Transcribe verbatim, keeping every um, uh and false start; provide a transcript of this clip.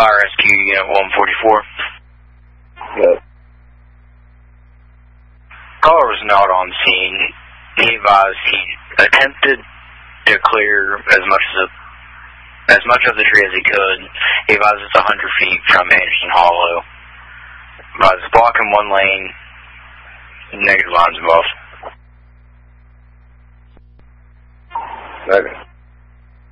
Fire Rescue Unit one forty-four. Good. Caller was not on scene. He advised he attempted to clear as much as, a, as much of the tree as he could. He advised it's one hundred feet from Anderson Hollow. Advised it's blocking one lane, negative lines involved. Okay.